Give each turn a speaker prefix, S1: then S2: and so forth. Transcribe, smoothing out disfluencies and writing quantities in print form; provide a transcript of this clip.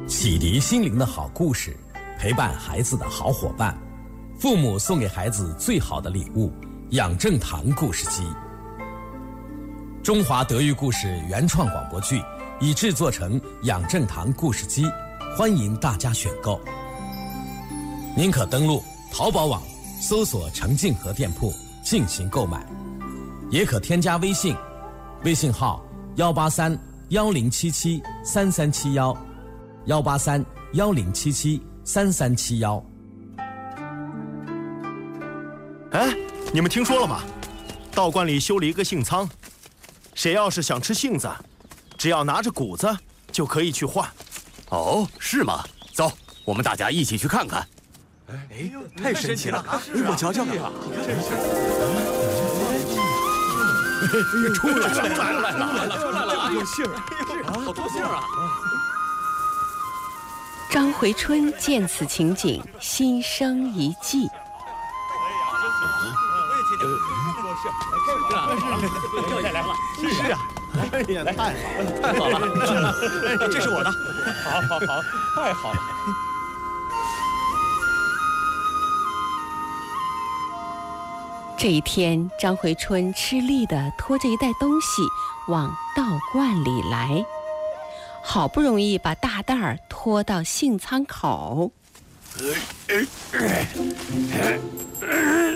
S1: 启迪心灵的好故事，陪伴孩子的好伙伴，父母送给孩子最好的礼物——养正堂故事机。中华德育故事原创广播剧已制作成养正堂故事机，欢迎大家选购。您可登录淘宝网搜索程静和店铺进行购买，也可添加微信，微信号18310773371，18310773371。
S2: 哎，你们听说了吗？道观里修了一个杏仓，谁要是想吃杏子，只要拿着谷子就可以去换。
S3: 哦，是吗？走，我们大家一起去看看。
S4: 哎，太神奇了！我瞧瞧，
S3: 出来了，
S4: 有信儿，
S3: 好多信儿啊！
S5: 张回春见此情景，心生一计。
S2: 是啊，哎呀，太好了，这是我的，
S4: 好，太好了。
S5: 这一天，张回春吃力地拖着一袋东西往道观里来，好不容易把大袋儿拖到杏仓口。